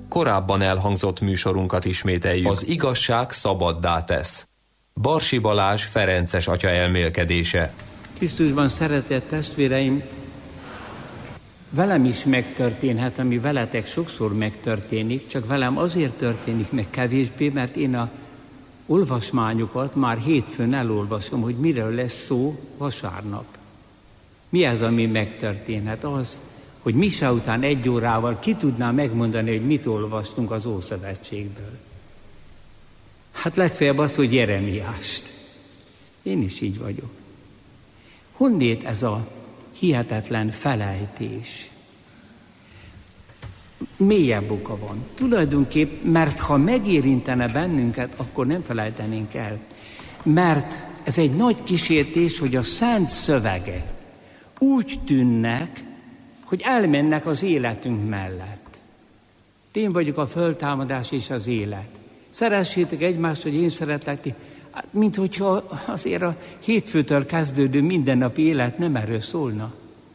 korábban elhangzott műsorunkat ismételjük. Az igazság szabaddá tesz. Barsi Balázs ferences atya elmélkedése. Krisztusban szeretett testvéreim, velem is megtörténhet, ami veletek sokszor megtörténik, csak velem azért történik meg kevésbé, mert én a olvasmányokat már hétfőn elolvasom, hogy miről lesz szó vasárnap. Mi az, ami megtörténhet? Az, hogy mise után 1 órával ki tudná megmondani, hogy mit olvastunk az Ószövetségből. Hát legfeljebb az, hogy Jeremiást. Én is így vagyok. Honnét ez a hihetetlen felejtés? Mélyebb oka van. Tulajdonképp, mert ha megérintene bennünket, akkor nem felejtenénk el. Mert ez egy nagy kísértés, hogy a szent szövegek úgy tűnnek, hogy elmennek az életünk mellett. Én vagyok a föltámadás és az élet. Szeressétek egymást, hogy én szeretlek ti. Mint hogyha azért a hétfőtől kezdődő mindennapi élet nem erről szólna.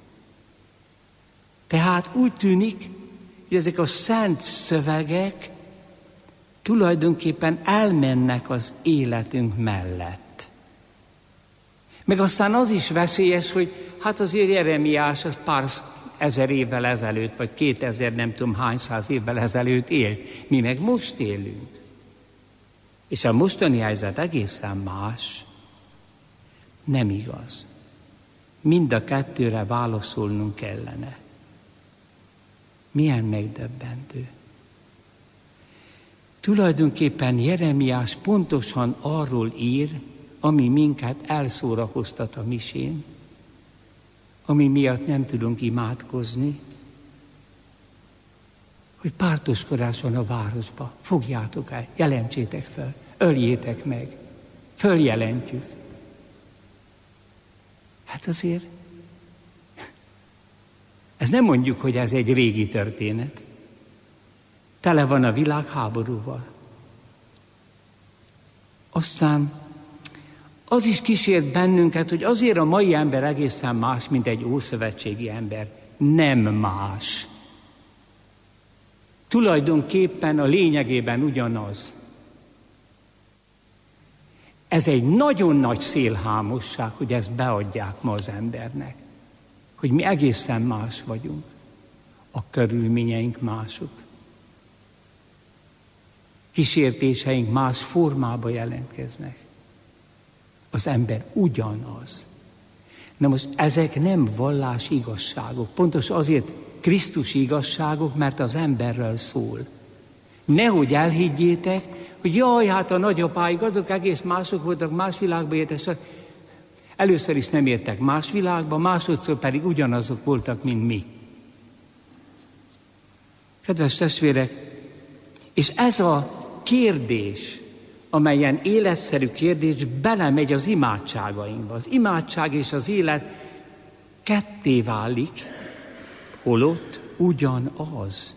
Tehát úgy tűnik, hogy ezek a szent szövegek tulajdonképpen elmennek az életünk mellett. Meg aztán az is veszélyes, hogy hát azért Jeremiás az pár 1000 évvel ezelőtt, vagy 2000 nem tudom hány száz évvel ezelőtt élt. Mi meg most élünk. És a mostani helyzet egészen más. Nem igaz. Mind a kettőre válaszolnunk kellene. Milyen megdöbbentő. Tulajdonképpen Jeremiás pontosan arról ír, ami minket elszórakoztat a misén, ami miatt nem tudunk imádkozni, hogy pártoskodás van a városba. Fogjátok el, jelentsétek fel, öljétek meg, följelentjük. Hát azért, ez nem mondjuk, hogy ez egy régi történet. Tele van a világ háborúval. Aztán az is kísért bennünket, hogy azért a mai ember egészen más, mint egy ószövetségi ember. Nem más. Tulajdonképpen a lényegében ugyanaz. Ez egy nagyon nagy szélhámosság, hogy ezt beadják ma az embernek. Hogy mi egészen más vagyunk. A körülményeink mások. Kísértéseink más formába jelentkeznek. Az ember ugyanaz. Na most ezek nem vallási igazságok. Pontos azért Krisztus igazságok, mert az emberről szól. Nehogy elhiggyétek, hogy jaj, hát a nagyapáik azok egész mások voltak, más világba éltek. Először is nem értek más világba, másodszor pedig ugyanazok voltak, mint mi. Kedves testvérek, és ez a kérdés, amelyen életszerű kérdés belemegy az imádságainkba. Az imádság és az élet ketté válik, holott ugyanaz.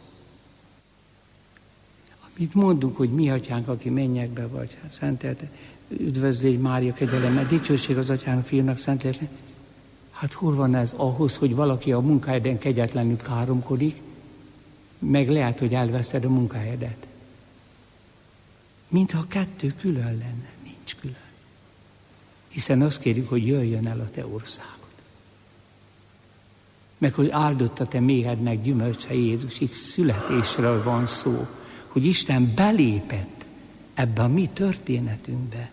Amit mondunk, hogy mi atyánk, aki mennyekbe vagy, szentelt, üdvözlégy Mária, kegyelemmel, dicsőség az atyának, fiúnak, szentléleknek. Hát hol van ez ahhoz, hogy valaki a munkahelyeden kegyetlenül káromkodik, meg lehet, hogy elveszed a munkahelyedet. Mintha a kettő külön lenne. Nincs külön. Hiszen azt kérjük, hogy jöjjön el a te országod. Meg hogy áldott a te méhednek gyümölcse Jézus. Itt születésről van szó, hogy Isten belépett ebbe a mi történetünkbe.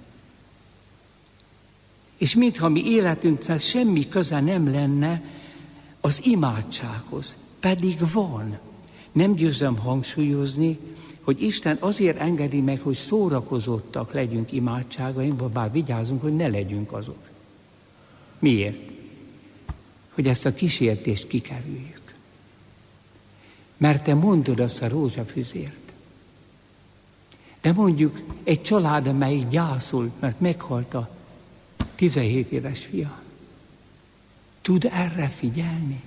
És mintha mi életünknek semmi köze nem lenne az imádsághoz. Pedig van. Nem győzöm hangsúlyozni, hogy Isten azért engedi meg, hogy szórakozottak legyünk imádságainkban, bár vigyázunk, hogy ne legyünk azok. Miért? Hogy ezt a kísértést kikerüljük. Mert te mondod azt a rózsafüzért. De mondjuk egy család, amelyik gyászol, mert meghalt a 17 éves fia. Tud erre figyelni?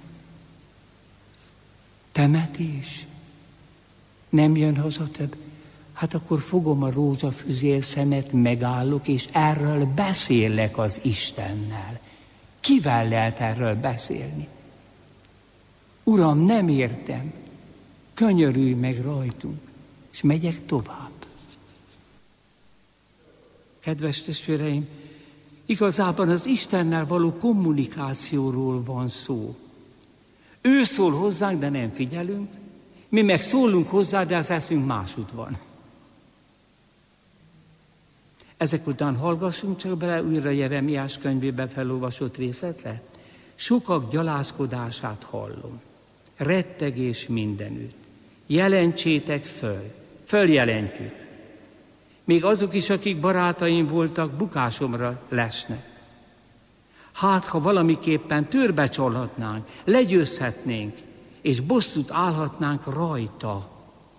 Temetés? Nem jön haza több? Hát akkor fogom a rózsafüzér szemet, megállok, és erről beszélek az Istennel. Kivel lehet erről beszélni? Uram, nem értem. Könyörülj meg rajtunk. és megyek tovább. Kedves testvéreim, igazában az Istennel való kommunikációról van szó. Ő szól hozzánk, de nem figyelünk, mi meg szólunk hozzá, de az eszünk másút van. Ezek után hallgassunk csak bele újra Jeremiás könyvébe felolvasott részletre. Sokak gyalázkodását hallom, rettegés mindenütt. Jelentsétek föl, följelentjük. Még azok is, akik barátaim voltak, bukásomra lesnek. Hát, ha valamiképpen törbe csalhatnánk, legyőzhetnénk, és bosszút állhatnánk rajta.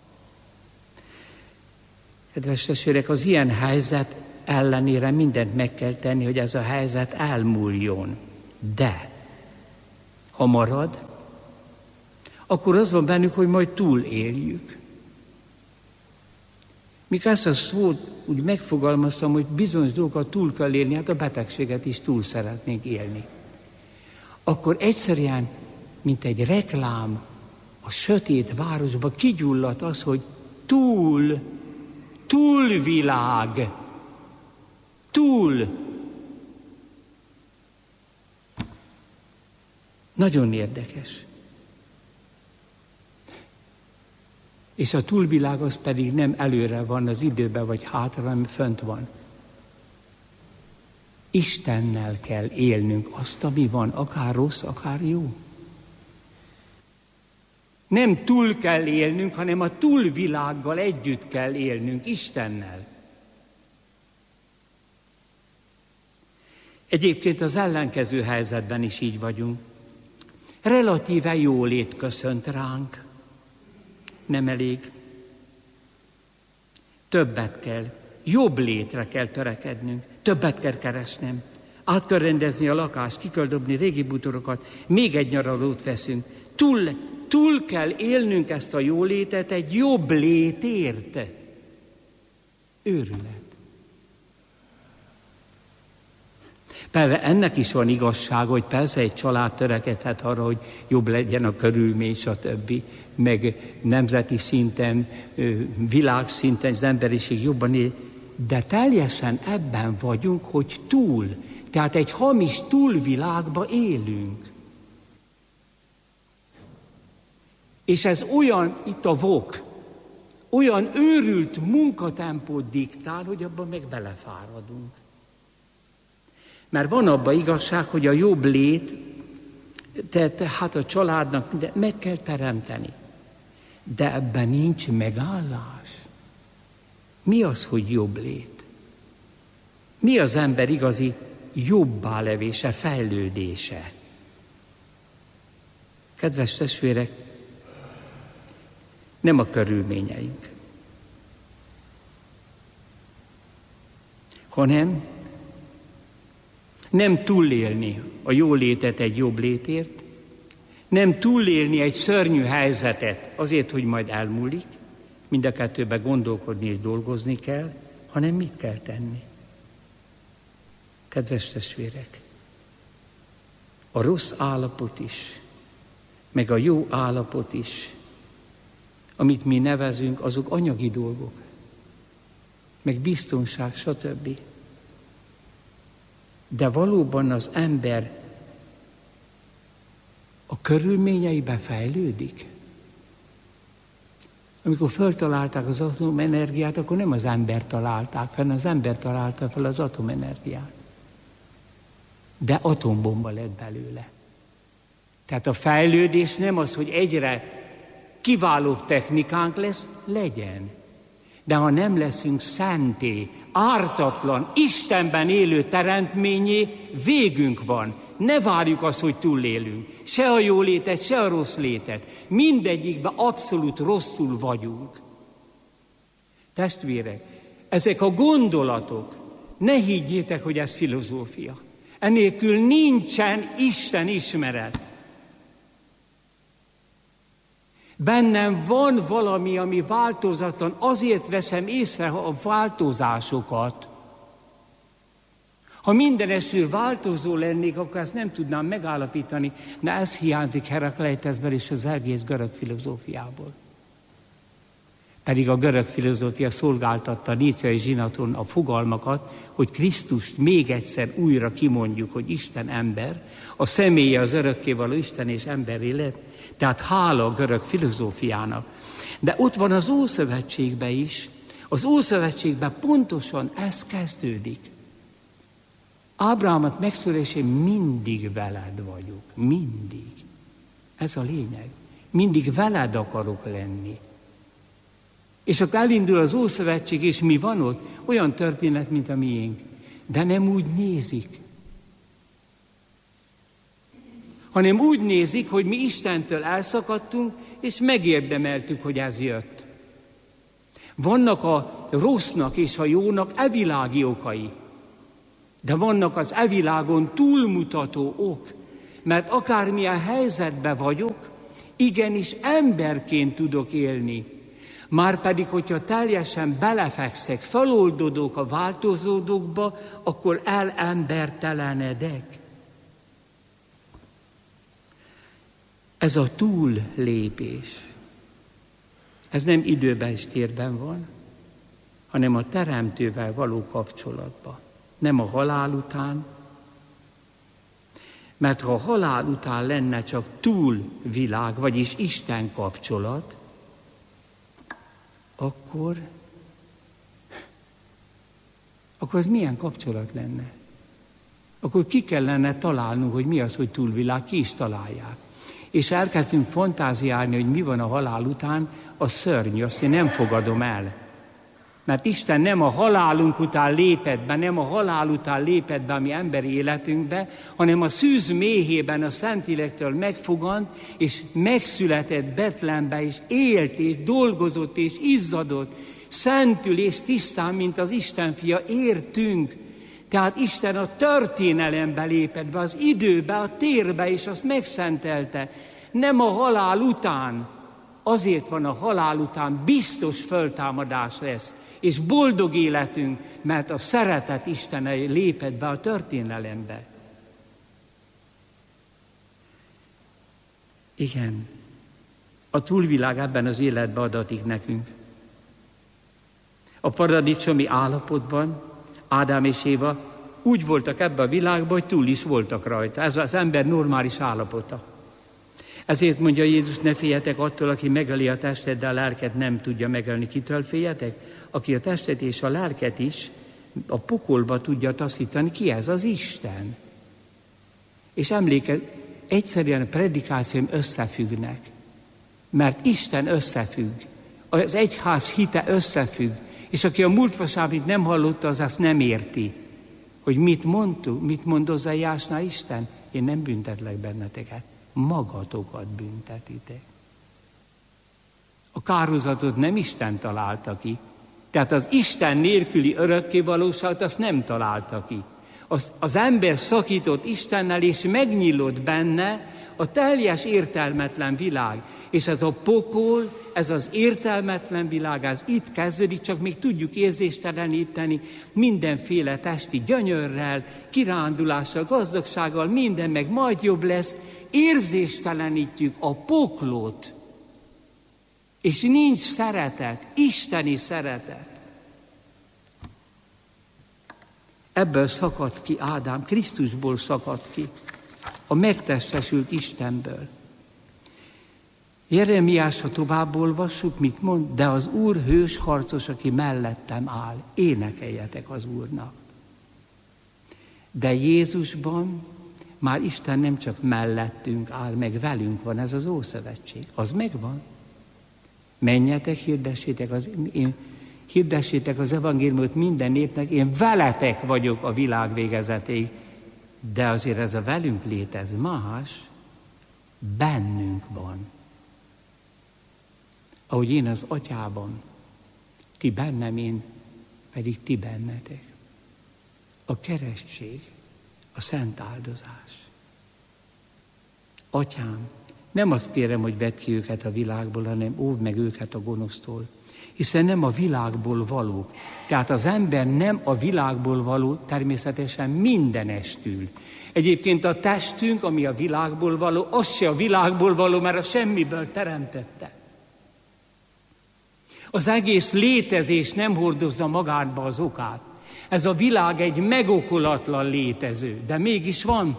Kedves testvérek, az ilyen helyzet ellenére mindent meg kell tenni, hogy ez a helyzet elmúljon. De, ha marad, akkor az van bennük, hogy majd túléljük. Míg ezt a szót úgy megfogalmaztam, hogy bizonyos dolgokat túl kell élni, hát a betegséget is túl szeretnénk élni. Akkor egyszerűen, mint egy reklám, a sötét városba kigyulladt az, hogy túlvilág, túl. Nagyon érdekes. És a túlvilág az pedig nem előre van az időben, vagy hátra, hanem fönt van. Istennel kell élnünk azt, ami van, akár rossz, akár jó. Nem túl kell élnünk, hanem a túlvilággal együtt kell élnünk, Istennel. Egyébként az ellenkező helyzetben is így vagyunk. Relatíve jólét köszönt ránk. Nem elég. Többet kell, jobb létre kell törekednünk, többet kell keresnem. Át kell rendezni a lakást, ki kell dobni régi bútorokat, még egy nyaralót veszünk. Túl kell élnünk ezt a jólétet egy jobb létért. Őrület. Persze ennek is van igazság, hogy persze egy család törekedhet arra, hogy jobb legyen a körülmény, stb., meg nemzeti szinten, világszinten az emberiség jobban él, de teljesen ebben vagyunk, hogy tehát egy hamis túlvilágba élünk. És ez olyan, itt a vok, olyan őrült munkatempót diktál, hogy abban meg belefáradunk. Mert van abban igazság, hogy a jobb lét, tehát a családnak mindent meg kell teremteni. De ebben nincs megállás. Mi az, hogy jobb lét? Mi az ember igazi jobbá levése, fejlődése? Kedves testvérek, nem a körülményeink, hanem nem túlélni a jólétet egy jobb létért, nem túlélni egy szörnyű helyzetet azért, hogy majd elmúlik, mind a kettőben gondolkodni és dolgozni kell, hanem mit kell tenni? Kedves testvérek, a rossz állapot is, meg a jó állapot is, amit mi nevezünk, azok anyagi dolgok, meg biztonság, stb. De valóban az ember a körülményeibe fejlődik. Amikor föltalálták az atomenergiát, akkor nem az ember találták fel, az ember találta fel az atomenergiát. De atombomba lett belőle. Tehát a fejlődés nem az, hogy egyre kiválóbb technikánk lesz, legyen. De ha nem leszünk szenté, ártatlan, Istenben élő teremtményé, végünk van. Ne várjuk azt, hogy túlélünk. Se a jó létet, se a rossz létet. Mindegyikben abszolút rosszul vagyunk. Testvérek, ezek a gondolatok, ne higgyétek, hogy ez filozófia. Enélkül nincsen Isten ismeret. Bennem van valami, ami változatlan, azért veszem észre a változásokat. Ha minden eső változó lennék, akkor ezt nem tudnám megállapítani, de ez hiányzik Herakleitesből és az egész görög filozófiából. Pedig a görög filozófia szolgáltatta Níciai zsinaton a fogalmakat, hogy Krisztust még egyszer újra kimondjuk, hogy Isten ember, a személye az örökkévaló Isten és ember élet, tehát hála a görög filozófiának. De ott van az Ószövetségben is, az Ószövetségben pontosan ez kezdődik. Ábrahámot megszólésén mindig veled vagyok, mindig. Ez a lényeg. Mindig veled akarok lenni. És akkor elindul az Ószövetség, és mi van ott? Olyan történet, mint a miénk. De nem úgy nézik. Hanem úgy nézik, hogy mi Istentől elszakadtunk, és megérdemeltük, hogy ez jött. Vannak a rossznak és a jónak evilági okai. De vannak az evilágon túlmutató ok. Mert akármilyen helyzetben vagyok, igenis emberként tudok élni. Márpedig, hogyha teljesen belefekszek, feloldódok a változódókba, akkor elembertelenedek. Ez a túllépés. Ez nem időben és térben van, hanem a Teremtővel való kapcsolatban. Nem a halál után, mert ha a halál után lenne csak túlvilág, vagyis Isten kapcsolat, akkor az milyen kapcsolat lenne? Akkor ki kellene találnunk, hogy mi az, hogy túlvilág, ki is találják. És elkezdünk fantáziálni, hogy mi van a halál után, az szörnyű, azt én nem fogadom el. Mert Isten nem a halálunk után lépett be, nem a halál után lépett be a mi emberi életünkbe, hanem a szűz méhében a Szentlélektől megfogant, és megszületett Betlehembe, és élt, és dolgozott, és izzadott, szentül és tisztán, mint az Isten fia, értünk. Tehát Isten a történelembe lépett be, az időbe, a térbe, és azt megszentelte. Nem a halál után, azért van a halál után, biztos föltámadás lesz, és boldog életünk, mert a szeretet Isten lépett be a történelembe. Igen, a túlvilág ebben az életben adatik nekünk. A paradicsomi állapotban Ádám és Éva úgy voltak ebben a világban, hogy túl is voltak rajta. Ez az ember normális állapota. Ezért mondja Jézus, ne féljetek attól, aki megöli a testet, de a lelket nem tudja megölni. Kitől féljetek? Aki a testet és a lelket is a pokolba tudja taszítani. Ki ez? Az Isten. És egyszerűen a predikációim összefüggnek. Mert Isten összefügg. Az egyház hite összefügg. És aki a múlt vasárnapit nem hallotta, az azt nem érti. Hogy mit mond Ózeiásnál Isten? Én nem büntetlek benneteket. Magatokat büntetitek. A kárhozatot nem Isten találta ki. Tehát az Isten nélküli örökkévalóságot azt nem találta ki. Az ember szakított Istennel, és megnyílott benne a teljes értelmetlen világ. És ez a pokol, ez az értelmetlen világ, ez itt kezdődik, csak még tudjuk érzésteleníteni mindenféle testi gyönyörrel, kirándulással, gazdagsággal, minden meg majd jobb lesz. Érzéstelenítjük a poklot, és nincs szeretet, isteni szeretet. Ebből szakadt ki Ádám, Krisztusból szakadt ki, a megtestesült Istenből. Jeremiás, ha tovább olvassuk, mit mond? De az Úr hős harcos, aki mellettem áll. Énekeljetek az Úrnak. De Jézusban már Isten nem csak mellettünk áll, meg velünk van, ez az Ószövetség. Az megvan. Menjetek, hirdessétek az evangéliumot minden népnek, én veletek vagyok a világ végezetéig. De azért ez a velünk létez más, bennünk van. Ahogy én az Atyában, ti bennem, én pedig ti bennetek. A keresztség, a szent áldozás. Atyám, nem azt kérem, hogy vedd ki őket a világból, hanem óvd meg őket a gonosztól. Hiszen nem a világból valók. Tehát az ember nem a világból való, természetesen mindenestül. Egyébként a testünk, ami a világból való, az se a világból való, mert a semmiből teremtette. Az egész létezés nem hordozza magádba az okát. Ez a világ egy megokolatlan létező, de mégis van.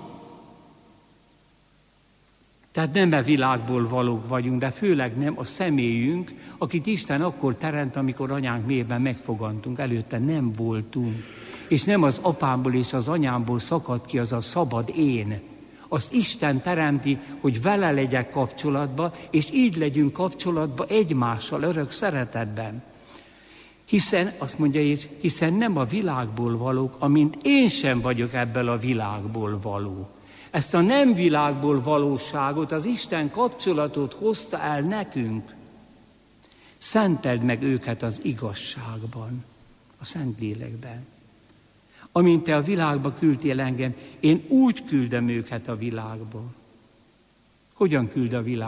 Tehát nem a világból valók vagyunk, de főleg nem a személyünk, akit Isten akkor teremt, amikor anyánk mélyben megfogantunk, előtte nem voltunk. És nem az apámból és az anyámból szakad ki az a szabad én. Azt Isten teremti, hogy vele legyek kapcsolatba, és így legyünk kapcsolatba egymással, örök szeretetben. Hiszen, azt mondja, hiszen nem a világból valók, amint én sem vagyok ebből a világból való. Ezt a nem világból valóságot, az Isten kapcsolatot hozta el nekünk. Szenteld meg őket az igazságban, a Szentlélekben. Amint te a világba küldtél engem, én úgy küldöm őket a világba. Hogyan küld a világ?